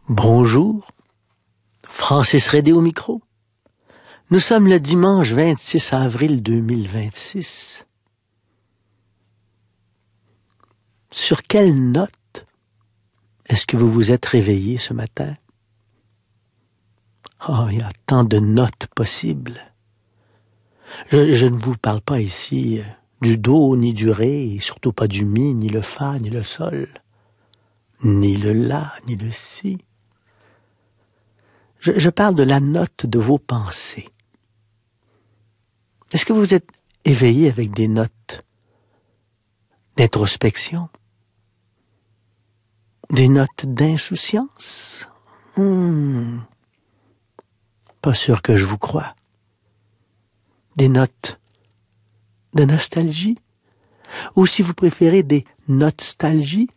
Bonjour, Francis Redé au micro. Nous sommes le dimanche 26 avril 2026. Sur quelle note est-ce que vous vous êtes réveillé ce matin? Oh, il y a tant de notes possibles. Je ne vous parle pas ici du do, ni du ré, et surtout pas du mi, ni le fa, ni le sol, ni le la, ni le si. Je parle de la note de vos pensées. Est-ce que vous êtes éveillé avec des notes d'introspection? Des notes d'insouciance? Pas sûr que je vous crois. Des notes de nostalgie? Ou si vous préférez des nostalgies?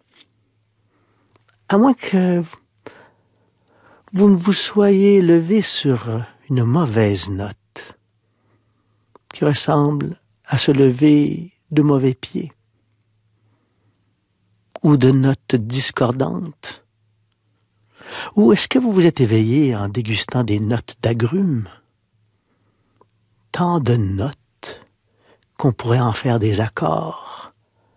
À moins que vous ne vous soyez levé sur une mauvaise note qui ressemble à se lever de mauvais pieds ou de notes discordantes. Ou est-ce que vous vous êtes éveillé en dégustant des notes d'agrumes? Tant de notes qu'on pourrait en faire des accords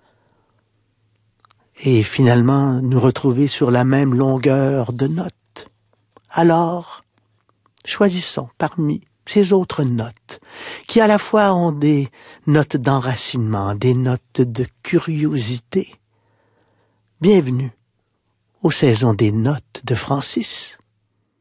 et finalement nous retrouver sur la même longueur de notes. Alors, choisissons parmi ces autres notes qui à la fois ont des notes d'enracinement, des notes de curiosité. Bienvenue aux saisons des notes de Francis.